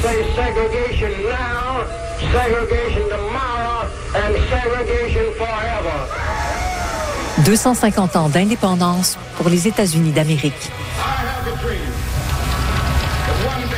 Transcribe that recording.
say segregation now, segregation tomorrow, and segregation forever. 250 ans d'indépendance pour les États-Unis d'Amérique. I have a dream that one